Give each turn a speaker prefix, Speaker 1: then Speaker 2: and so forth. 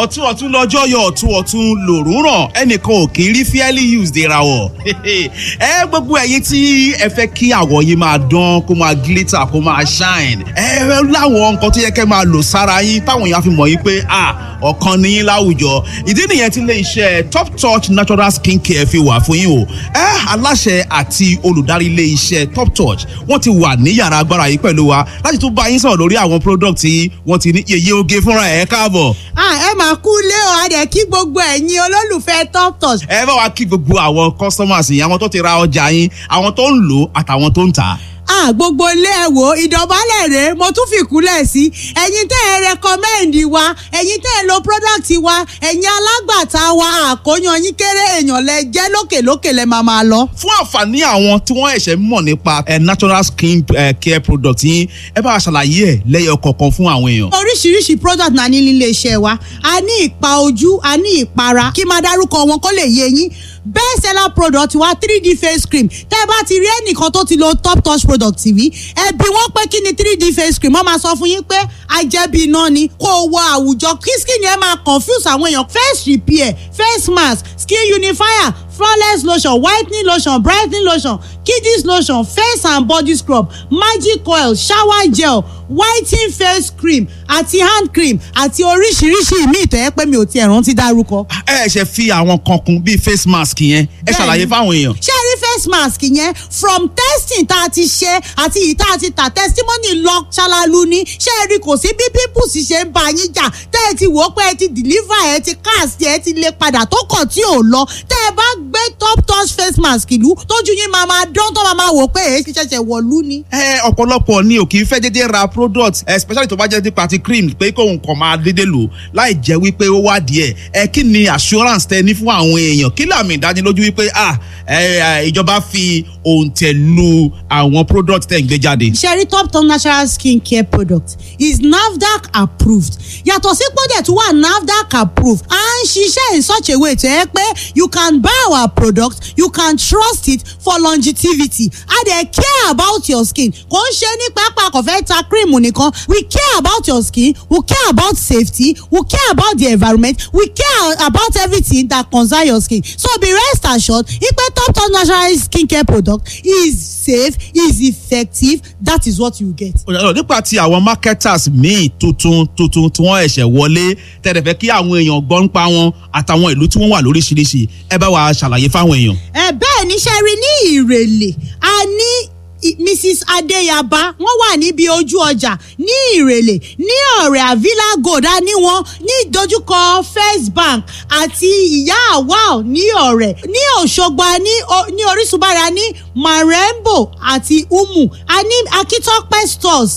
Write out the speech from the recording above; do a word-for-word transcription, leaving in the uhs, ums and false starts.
Speaker 1: ọ̀tún ọ̀tún lọ́jọ́ yọ ọ̀tún ọ̀tún lòrùn ràn ẹnìkan ò kì í rí fairly used ìràwọ̀ ẹ gbogbo ẹ̀yin tí ẹ fẹ́ kí àwọ̀ yìí máa dán kó máa glitter kó máa shine ẹ láwọn nǹkan tó yẹ kẹ́ máa lò sára yín táwọn èèyàn fi mọ̀ yín pé ah ọ̀kan ni yín láwùjọ ìdí nìyẹn tí ilé iṣẹ́ Top Touch Natural Skin Care fi wà fún yín o ẹ aláṣẹ àti olùdarí ilé iṣẹ́ Top Touch wọ́n ti wà ní yàrá agbára yìí pẹ̀lú wa láti tún bá yín sọ̀rọ̀ lórí àwọn product tí wọ́n ti ní yeye oge fúnra ẹ̀ káàbọ̀.
Speaker 2: ẹ máa kú lé o adẹ kí gbogbo ẹ̀yin olólùfẹ́ Top Touch.
Speaker 1: ẹ bá wa kí gbogbo àwọn customers yìí àwọn tó ti ra ọjà yín àwọn tó ń lò àtàwọn tó ń tà.
Speaker 2: Ah, gbogbo ilé ẹ wò ìdọ̀bálẹ̀ rèé mo tún fi kúlẹ̀ sí ẹ̀yin tẹ́ ẹ rẹkọmẹ́ǹdì wa ẹ̀yin tẹ́ ẹ lo product wa ẹ̀yin alágbàtà wa àkóyan yín kéré èèyàn lẹ jẹ́ lókèlókè lẹ máa máa lọ.
Speaker 1: fún àǹfààní àwọn tí wọ́n ẹ̀ṣẹ̀ mọ̀ nípa natural skin care product yín ẹ bá wa ṣàlàyé ẹ̀ lẹ́yọ kọ̀ọ̀kan fún àwọn èèyàn.
Speaker 2: oríṣiríṣi product náà ní nílé iṣẹ́ wa a ní ìpa ojú a ní ìpara kí máa dárúkọ wọn kó lè yé yín best seller product wa three D face cream tẹ́ ẹ bá ti rí ẹnìkan tó ti lo Top Touch product tv ẹ bi wọ́n pé kí ni three D face cream wọ́n máa sọ fún yín pé ajẹ́bí iná ni kó o wọ àwùjọ kí skin yẹn máa confuse àwọn èèyàn face repair face mask skin unifier flawless lotion whitening lotion brightening lotion kiddies lotion face and body scrub magic oil shower gel whitening face cream àti hand cream àti oríṣiríṣi ìmíì tó yẹ pé mi ò tiẹ̀ rántí dárúkọ.
Speaker 1: ẹ ṣe fi àwọn kan kún bíi face mask yẹn ẹ ṣàlàyé fáwọn èèyàn.
Speaker 2: ṣé ẹ rí face mask yẹn from testing tá a ti ṣe àti ìyí tá a ti tà testimony lọ ṣalalu ni ṣé ẹ rí kò sí bí pimples ṣe ń bá yín jà tẹ́ ẹ ti wò ó pé ẹ ti deliver ẹ ti cast ẹ ti lè padà tó kàn tí ò lọ tẹ́ ẹ bá gbé Top Touch face mask ìlú tójú yín máa máa dán tó máa máa wò pé èyí ṣẹ̀ṣẹ̀ wọ̀lú ni.
Speaker 1: ẹ ọ̀pọ̀lọpọ̀ ni ò kì í fẹ́ dédé ra product especially tó bá jẹ́ nípa ti cream pé kóun kàn máa dédé lò láì jẹ́ wípé ó wá díẹ̀ ẹ kí ni assurance tẹ ní fún àwọn èèyàn kí làmì ìdánilójú wípé ah ìjọba fi òǹtẹ̀ lu àwọn product tẹ̀ ń gbé jáde.
Speaker 2: ṣẹ́rí Top Touch Natural Skin Care product is NAFDAC approved yàtọ̀ sí pọ́dẹ̀ tó wà NAFDAC approved à ń ṣiṣẹ́ in such a way tó yẹ pé you can buy our product you can trust it for longevity a dey care about your skin kò ń ṣe ní pápá kò fẹ́ ta cream nìkan we care about your skin we care about safety we care about the environment we care about everything that concern your skin so be rest assured ipe Top Touch Natural Skin Care product is safe is effective that is what you get.
Speaker 1: nípa ti àwọn marketers míì tuntun tuntun tí wọ́n ẹ̀ṣẹ̀ wọlé tẹ̀lé fẹ́ kí àwọn èèyàn gbọ́ ń pa wọn àtàwọn ìlú tí wọ́n wà lóríṣiríṣi ẹ bá wa ṣàlàyé fáwọn èèyàn.
Speaker 2: ẹ bẹ́ẹ̀ ní ṣe rí ní Ìrẹ̀lẹ̀ a ní Missus Adéyàbá wọ́n wà níbi ojú ọjà ní Ìrẹ̀lẹ̀ ní ọ̀rẹ́ Avila Gold ní wọn ní ìdojúkọ First Bank àti ìyá Awal ní ọ̀rẹ́ ní Òṣogbo ní Orísunbára ní Marembo àti Umu a ní Akitope stores